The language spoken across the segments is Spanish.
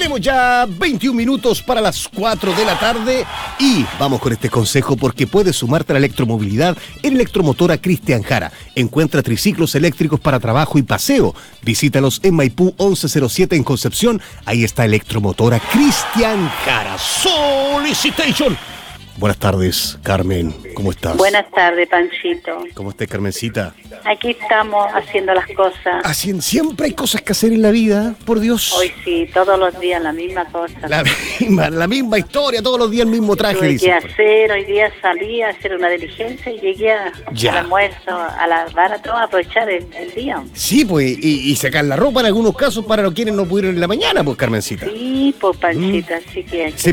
Tenemos ya 21 minutos para las 4 de la tarde y vamos con este consejo porque puedes sumarte a la electromovilidad en Electromotora Cristian Jara. Encuentra triciclos eléctricos para trabajo y paseo. Visítalos en Maipú 1107 en Concepción. Ahí está Electromotora Cristian Jara. Solicitation. Buenas tardes, Carmen. ¿Cómo estás? Buenas tardes, Panchito. ¿Cómo estás, Carmencita? Aquí estamos haciendo las cosas. Siempre hay cosas que hacer en la vida, por Dios. Hoy sí, todos los días la misma cosa. La misma historia, todos los días el mismo traje. Tuve que hacer, hoy día salí a hacer una diligencia y llegué al almuerzo, a lavar a todos, a aprovechar el día. Sí, pues, y sacar la ropa en algunos casos para quienes no pudieron en la mañana, pues, Carmencita. Sí, pues, Panchita, así que... Se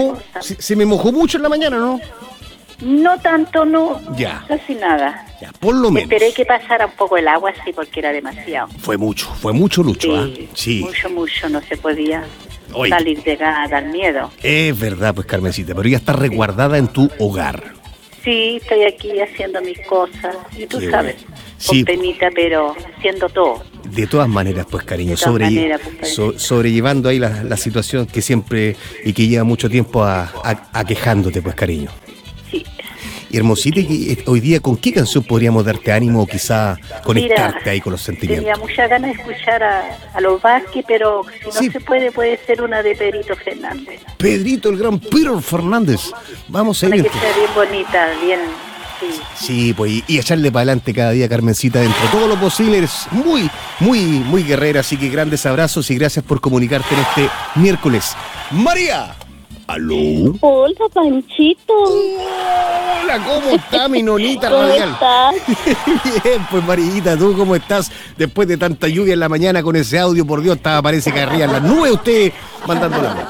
me mojó mucho en la mañana, ¿no? No tanto, no. Ya. Casi nada. Ya, por lo menos. Esperé que pasara un poco el agua, sí, porque era demasiado. Fue mucho, Lucho. Sí, sí. Mucho, no se podía salir de acá, dar miedo. Es verdad, pues, Carmencita, pero ya está resguardada en tu hogar. Sí, estoy aquí haciendo mis cosas, y tú sabes, sí, con penita, pero haciendo todo. De todas maneras, pues, cariño, sobrellevando ahí la situación que siempre y que lleva mucho tiempo aquejándote, pues, cariño. Sí. Y hermosita, hoy día, ¿con qué canción podríamos darte ánimo o quizá conectarte ahí con los sentimientos? Tenía muchas ganas de escuchar a los Vázquez, pero si no se puede ser una de Pedrito Fernández. Pedrito, el gran Peter Fernández. Vamos a ir. Que sea bien bonita, bien... Sí, pues, y echarle para adelante cada día, Carmencita, dentro de todo lo posible. Eres muy guerrera, así que grandes abrazos y gracias por comunicarte en este miércoles. María. ¿Aló? Hola, Panchito. Hola, ¿cómo está mi nonita ¿Cómo radial? estás? Bien, pues, Marillita, ¿tú cómo estás? Después de tanta lluvia en la mañana con ese audio, por Dios, parece que arriba en las nubes usted mandándola.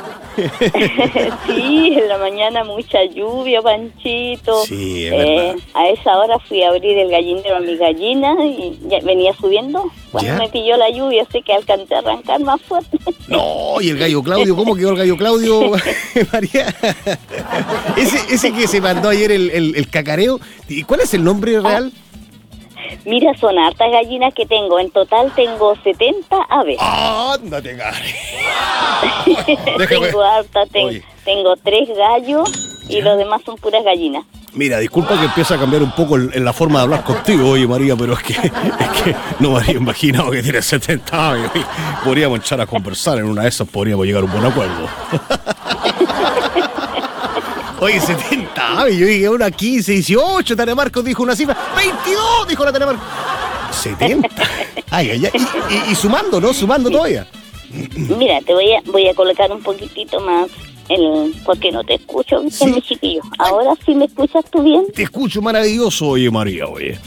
Sí, en la mañana mucha lluvia, Panchito. Sí, es verdad. A esa hora fui a abrir el gallinero a mis gallinas y ya venía subiendo. Cuando me pilló la lluvia, así que alcancé a arrancar más fuerte. No, y el gallo Claudio, ¿cómo quedó el gallo Claudio, María? Ese que se mandó ayer el cacareo. ¿Y cuál es el nombre real? Mira, son hartas gallinas que tengo. En total tengo 70 aves. ¡Ándate, Tengo hartas, tengo 3 gallos y los demás son puras gallinas. Mira, disculpa que empieza a cambiar un poco en la forma de hablar contigo, oye, María, pero es que no me había imaginado que tienes 70 años. Podríamos echar a conversar, en una de esas podríamos llegar a un buen acuerdo. Oye, 70 aves, yo dije una 15, 18, Tania Marcos dijo una cifra, 22, dijo la Tania Marcos. 70. Ay, y sumando, ¿no? Sumando todavía. Mira, te voy a colocar un poquitito más. Porque no te escucho bien, mi chiquillo. Ahora sí me escuchas tú bien. Te escucho maravilloso, oye, María, oye.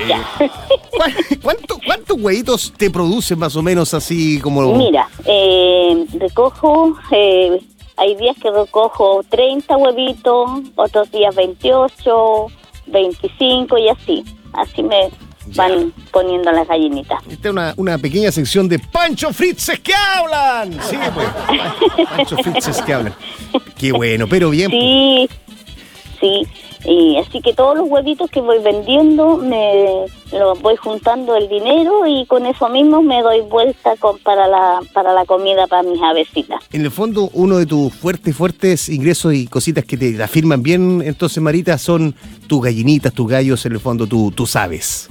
¿Cuántos huevitos te producen más o menos así como...? Mira, recojo, hay días que recojo 30 huevitos, otros días 28, 25 y así. Así me van poniendo las gallinitas. Esta es una pequeña sección de Pancho Fritzes que hablan. Sí, pues. Pancho Fritzes que hablan. Qué bueno, pero bien. Sí. Y así que todos los huevitos que voy vendiendo, me los voy juntando el dinero y con eso mismo me doy vuelta para la comida para mis avecitas. En el fondo, uno de tus fuertes ingresos y cositas que te afirman bien, entonces, Marita, son tus gallinitas, tus gallos, en el fondo, tus aves.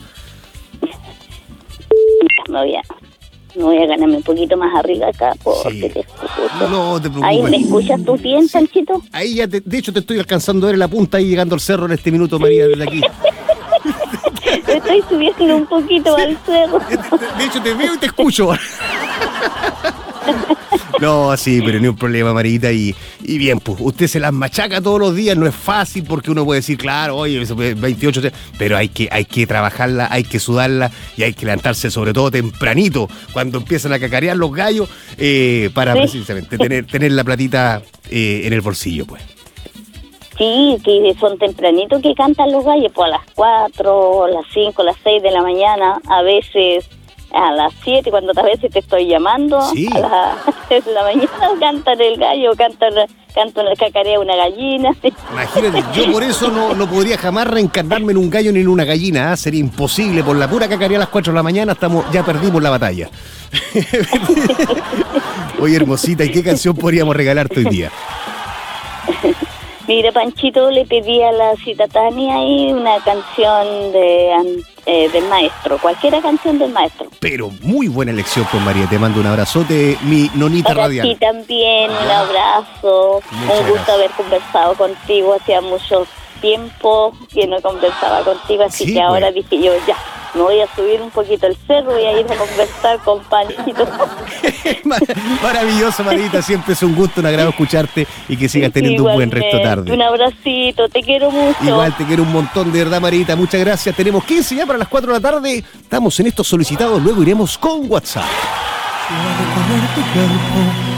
Me voy a ganarme un poquito más arriba acá porque te escucho. No te preocupes. ¿Ahí me escuchas tú bien, Panchito? Ahí ya, de hecho, te estoy alcanzando a ver la punta ahí llegando al cerro en este minuto, María, desde aquí. Estoy subiendo un poquito al cerro. De hecho, te veo y te escucho. No, sí, pero ni un problema, Marita. Y bien, pues usted se las machaca todos los días. No es fácil porque uno puede decir, claro, oye, 28, pero hay que trabajarla, hay que sudarla y hay que levantarse sobre todo tempranito cuando empiezan a cacarear los gallos para precisamente tener la platita en el bolsillo, pues. Sí, que son tempranitos que cantan los gallos, pues a las 4, las 5, las 6 de la mañana, a veces a las 7, cuando a veces te estoy llamando, a la mañana cantan el gallo, cantan canto una cacarea una gallina. Imagínate, yo por eso no podría jamás reencarnarme en un gallo ni en una gallina, ¿eh? Sería imposible, por la pura cacarea a las 4 de la mañana ya perdimos la batalla. Oye, hermosita, ¿y qué canción podríamos regalarte hoy día? Mira, Panchito, le pedí a la cita Tania ahí una canción del maestro, cualquier canción del maestro. Pero muy buena elección, pues María, te mando un abrazote, mi nonita para radial. ti también, un abrazo, un gusto haber conversado contigo, hacía mucho tiempo que no conversaba contigo, así sí, que ahora dije yo, ya, me voy a subir un poquito el cerro y a ir a conversar con Panchito. Maravilloso, Marita, siempre es un gusto, un agrado escucharte y que sigas teniendo un buen resto de tarde. Un abracito, te quiero mucho. Igual te quiero un montón, de verdad, Marita, muchas gracias. Tenemos 15 ya para las 4 de la tarde, estamos en estos solicitados, luego iremos con WhatsApp.